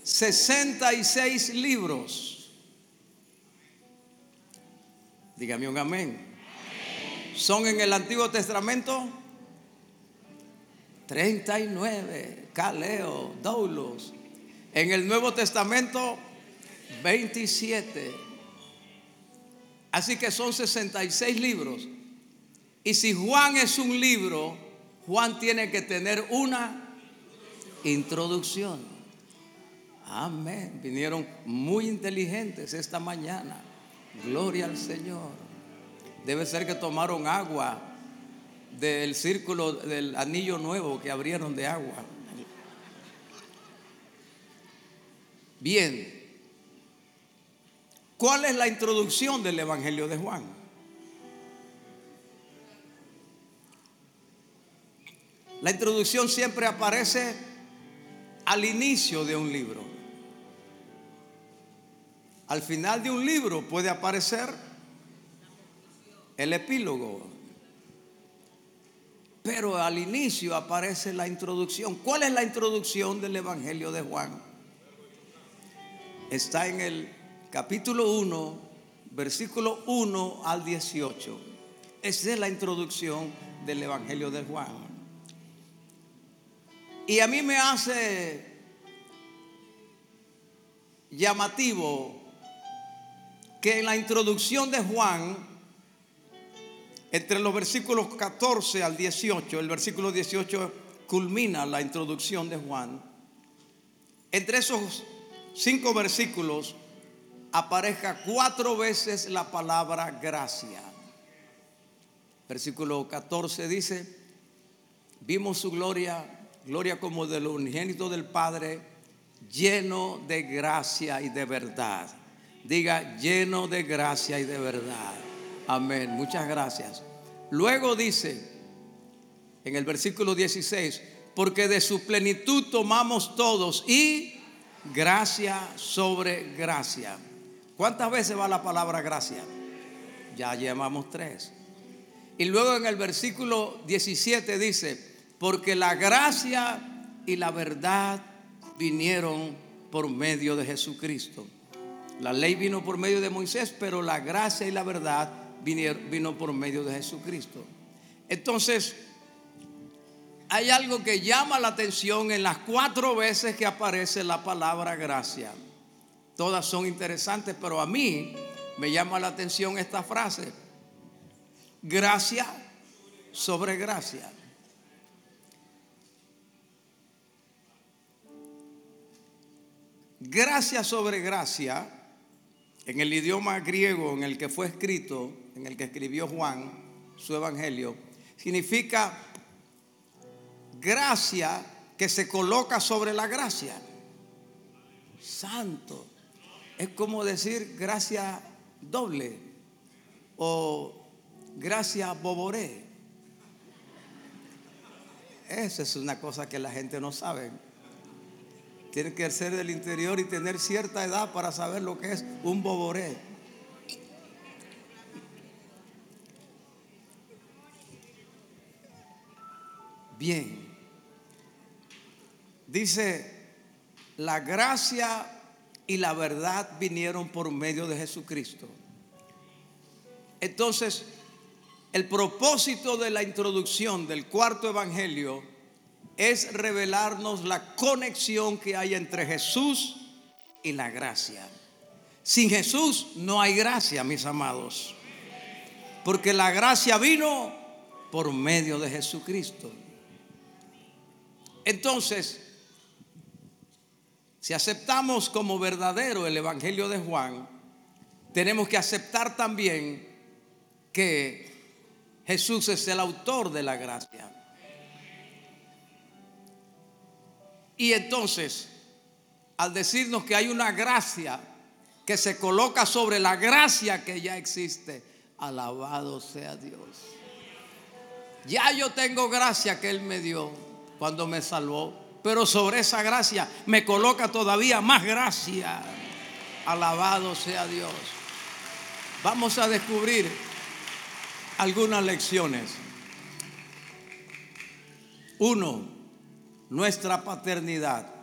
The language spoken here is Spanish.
66 libros. Dígame un amén. Son en el Antiguo Testamento 39, Caleo, Doulos. En el Nuevo Testamento 27. Así que son 66 libros. Y si Juan es un libro, Juan tiene que tener una introducción. Amén. Vinieron muy inteligentes esta mañana. Gloria al Señor. Debe ser que tomaron agua del círculo, del anillo nuevo que abrieron de agua. Bien. ¿Cuál es la introducción del Evangelio de Juan? La introducción siempre aparece al inicio de un libro. Al final de un libro puede aparecer el epílogo, pero al inicio aparece la introducción. ¿Cuál es la introducción del Evangelio de Juan? Está en el capítulo 1, versículo 1 al 18. Esa es la introducción del Evangelio de Juan. Y a mí me hace llamativo que en la introducción de Juan, entre los versículos 14 al 18, el versículo 18 culmina la introducción de Juan. Entre esos 5 versículos aparezca 4 veces la palabra gracia. Versículo 14 dice: vimos su gloria, gloria como del unigénito del Padre, lleno de gracia y de verdad. Diga: lleno de gracia y de verdad. Amén, muchas gracias. Luego dice en el versículo 16: porque de su plenitud tomamos todos y gracia sobre gracia. ¿Cuántas veces va la palabra gracia? Ya llevamos 3. Y luego en el versículo 17 dice: porque la gracia y la verdad vinieron por medio de Jesucristo. La ley vino por medio de Moisés, pero la gracia y la verdad vino por medio de Jesucristo. Entonces, hay algo que llama la atención en las 4 veces que aparece la palabra gracia. Todas son interesantes, pero a mí me llama la atención esta frase: gracia sobre gracia. Gracia sobre gracia, en el idioma griego en el que fue escrito, en el que escribió Juan su evangelio, significa gracia que se coloca sobre la gracia. Santo. Es como decir gracia doble o gracia boboré. Esa es una cosa que la gente no sabe. Tiene que ser del interior y tener cierta edad para saber lo que es un boboré. Bien. Dice: la gracia y la verdad vinieron por medio de Jesucristo. Entonces, el propósito de la introducción del cuarto evangelio es revelarnos la conexión que hay entre Jesús y la gracia. Sin Jesús no hay gracia, mis amados, porque la gracia vino por medio de Jesucristo. Entonces, si aceptamos como verdadero el evangelio de Juan, tenemos que aceptar también que Jesús es el autor de la gracia. Y entonces, al decirnos que hay una gracia que se coloca sobre la gracia que ya existe, alabado sea Dios. Ya yo tengo gracia que Él me dio cuando me salvó, pero sobre esa gracia me coloca todavía más gracia. Alabado sea Dios. Vamos a descubrir algunas lecciones. 1. Nuestra paternidad.